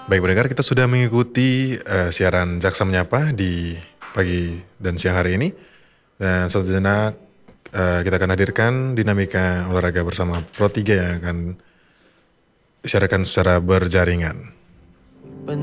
Baik pendengar, kita sudah mengikuti siaran Jaksa Menyapa di pagi dan siang hari ini. Dan sejenak kita akan hadirkan dinamika olahraga bersama Pro 3 yang akan disiarkan secara berjaringan.